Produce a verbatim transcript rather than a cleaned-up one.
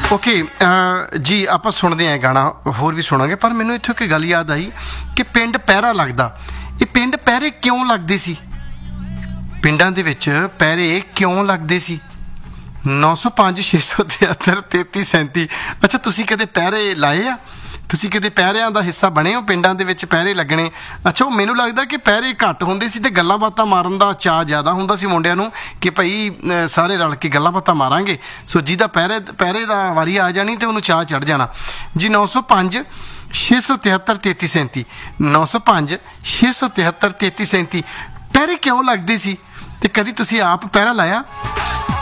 Okay ਜੀ, ਆਪਾਂ ਸੁਣਦੇ ਹਾਂ ਗਾਣਾ, ਹੋਰ ਵੀ ਸੁਣਾਂਗੇ, ਪਰ ਮੈਨੂੰ ਇੱਥੋਂ ਇੱਕ ਗੱਲ ਯਾਦ ਆਈ ਕਿ ਪਿੰਡ ਪਹਿਰਾ ਲੱਗਦਾ। ਇਹ ਪਿੰਡ ਪਹਿਰੇ ਕਿਉਂ ਲੱਗਦੇ ਸੀ? ਪਿੰਡਾਂ ਦੇ ਵਿੱਚ ਪਹਿਰੇ ਕਿਉਂ ਲੱਗਦੇ ਸੀ? ਨੌ ਸੌ ਪੰਜ ਛੇ ਸੌ ਤਿਹੱਤਰ ਤੇਤੀ ਸੈਂਤੀ। ਅੱਛਾ, ਤੁਸੀਂ ਕਦੇ ਪਹਿਰੇ ਲਾਏ ਆ? ਤੁਸੀਂ ਕਿਤੇ ਪਹਿਰਿਆਂ ਦਾ ਹਿੱਸਾ ਬਣੇ ਹੋ? ਪਿੰਡਾਂ ਦੇ ਵਿੱਚ ਪਹਿਰੇ ਲੱਗਣੇ। ਅੱਛਾ, ਉਹ ਮੈਨੂੰ ਲੱਗਦਾ ਕਿ ਪਹਿਰੇ ਘੱਟ ਹੁੰਦੇ ਸੀ ਅਤੇ ਗੱਲਾਂ ਬਾਤਾਂ ਮਾਰਨ ਦਾ ਚਾਅ ਜ਼ਿਆਦਾ ਹੁੰਦਾ ਸੀ ਮੁੰਡਿਆਂ ਨੂੰ, ਕਿ ਭਾਈ ਸਾਰੇ ਰਲ ਕੇ ਗੱਲਾਂ ਬਾਤਾਂ ਮਾਰਾਂਗੇ। ਸੋ ਜਿਹਦਾ ਪਹਿਰੇ ਪਹਿਰੇ ਦਾ ਵਾਰੀ ਆ ਜਾਣੀ ਅਤੇ ਉਹਨੂੰ ਚਾਅ ਚੜ੍ਹ ਜਾਣਾ ਜੀ। ਨੌ ਸੌ ਪੰਜ ਛੇ ਸੌ ਤਿਹੱਤਰ ਤੇਤੀ ਸੈਂਤੀ ਨੌ ਸੌ ਪੰਜ ਛੇ ਸੌ ਤਿਹੱਤਰ ਤੇਤੀ ਸੈਂਤੀ। ਪਹਿਰੇ ਕਿਉਂ ਲੱਗਦੇ ਸੀ? ਅਤੇ ਕਦੀ ਤੁਸੀਂ ਆਪ ਪਹਿਰਾ ਲਾਇਆ?